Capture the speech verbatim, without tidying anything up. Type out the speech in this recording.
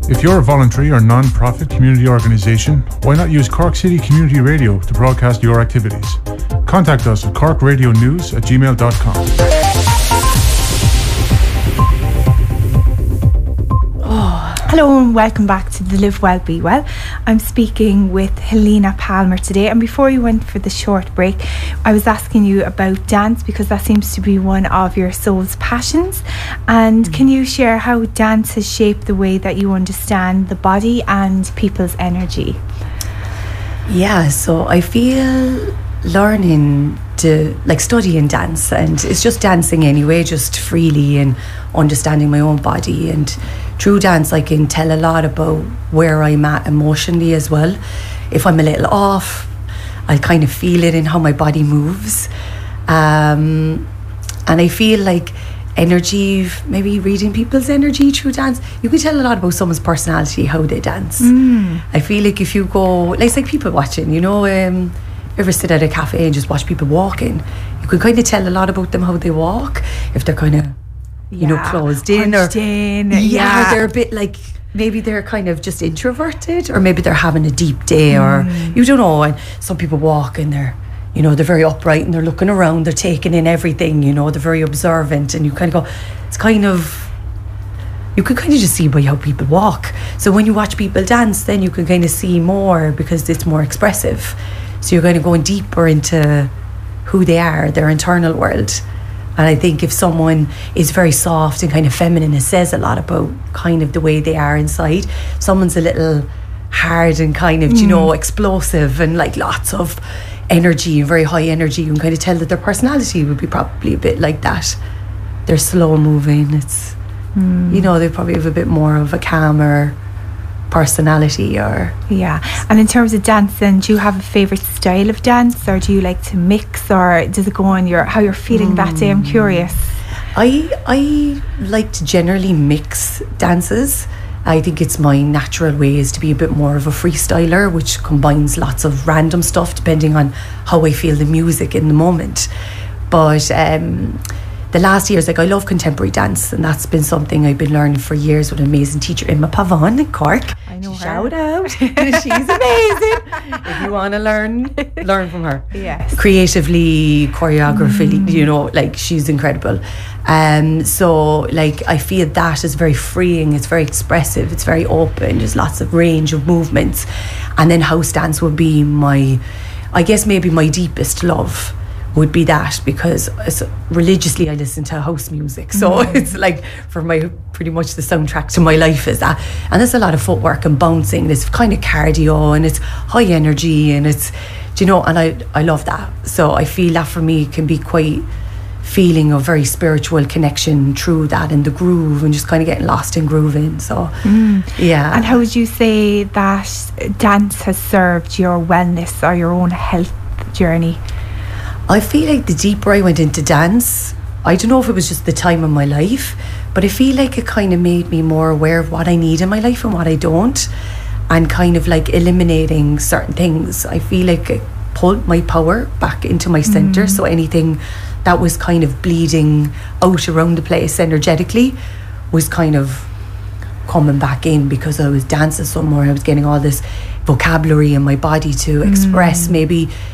If you're a voluntary or non-profit community organisation, why not use Cork City Community Radio to broadcast your activities? Contact us at cork radio news at gmail dot com. Hello and welcome back to the Live Well Be Well. I'm speaking with Helena Palmer today, and before you went for the short break, I was asking you about dance because that seems to be one of your soul's passions. And mm. can you share how dance has shaped the way that you understand the body and people's energy? Yeah, so I feel learning to like studying dance, and it's just dancing anyway, just freely and understanding my own body, and through dance I can tell a lot about where I'm at emotionally as well. If I'm a little off, I kind of feel it in how my body moves, um, and I feel like energy, maybe reading people's energy through dance, you can tell a lot about someone's personality, how they dance. mm. I feel like if you go, like, it's like people watching, you know, um, ever sit at a cafe and just watch people walking, you can kind of tell a lot about them how they walk, if they're kind of, you yeah, know, closed in or in, yeah, yeah, they're a bit like, maybe they're kind of just introverted, or maybe they're having a deep day, mm. or you don't know. And some people walk and they're, you know, they're very upright and they're looking around, they're taking in everything, you know, they're very observant, and you kind of go, it's kind of, you can kind of just see by how people walk. So when you watch people dance, then you can kind of see more because it's more expressive. So you're kind of going deeper into who they are, their internal world. And I think if someone is very soft and kind of feminine, it says a lot about kind of the way they are inside. Someone's a little hard and kind of, mm. you know, explosive and like lots of energy and very high energy. You can kind of tell that their personality would be probably a bit like that. They're slow moving. It's, mm. you know, they probably have a bit more of a calmer personality. Or yeah. And in terms of dance, then, do you have a favourite style of dance, or do you like to mix, or does it go on your how you're feeling mm. that day? I'm curious. I I like to generally mix dances. I think it's my natural way is to be a bit more of a freestyler, which combines lots of random stuff depending on how I feel the music in the moment. But um the last years, like, I love contemporary dance, and that's been something I've been learning for years with an amazing teacher, Emma Pavon in Cork. I know her. Shout out. She's amazing. If you want to learn, learn from her. Yes. Creatively, choreography, mm. you know, like, she's incredible. Um, so, like, I feel that is very freeing. It's very expressive. It's very open. There's lots of range of movements. And then house dance would be my, I guess, maybe my deepest love. Would be that, because religiously I listen to house music, so mm. it's like for my pretty much the soundtrack to my life is that. And there's a lot of footwork and bouncing, there's kind of cardio, and it's high energy, and it's, do you know, and I I love that. So I feel that for me can be quite feeling of very spiritual connection through that, and the groove, and just kind of getting lost in grooving. So mm. yeah. And how would you say that dance has served your wellness or your own health journey? I feel like the deeper I went into dance, I don't know if it was just the time of my life, but I feel like it kind of made me more aware of what I need in my life and what I don't, and kind of like eliminating certain things. I feel like it pulled my power back into my centre, mm. so anything that was kind of bleeding out around the place energetically was kind of coming back in, because I was dancing somewhere, I was getting all this vocabulary in my body to express mm. maybe